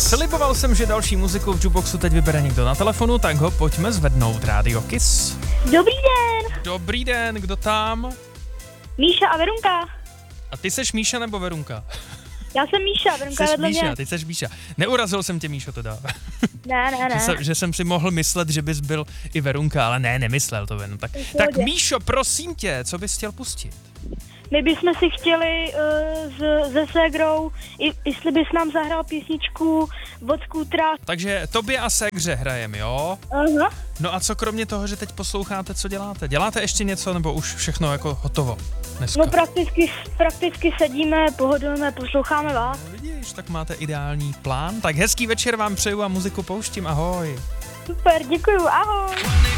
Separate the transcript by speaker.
Speaker 1: Sliboval jsem, že další muziku v Jukeboxu teď vybere někdo na telefonu, tak ho pojďme zvednout. Rádio Kiss.
Speaker 2: Dobrý den!
Speaker 1: Dobrý den, kdo tam?
Speaker 2: Míša a Verunka.
Speaker 1: A ty seš Míša nebo Verunka?
Speaker 2: Já jsem Míša, Verunka je
Speaker 1: Seš
Speaker 2: vedle
Speaker 1: Míša,
Speaker 2: mě.
Speaker 1: ty seš Míša. Neurazil jsem tě, Míšo, teda.
Speaker 2: Ne.
Speaker 1: Že jsem si mohl myslet, že bys byl i Verunka, ale ne, nemyslel to ven. Tak Míšo, prosím tě, co bys chtěl pustit?
Speaker 2: My bychom si chtěli se ségrou, jestli bys nám zahrál písničku od Skútra.
Speaker 1: Takže tobě a ségře hrajem, jo?
Speaker 2: Aha.
Speaker 1: No a co kromě toho, že teď posloucháte, co děláte? Děláte ještě něco, nebo už všechno jako hotovo dneska?
Speaker 2: No prakticky sedíme, pohodlujeme, posloucháme vás.
Speaker 1: No, vidíš, tak máte ideální plán. Tak hezký večer vám přeju a muziku pouštím, ahoj.
Speaker 2: Super, děkuju, ahoj.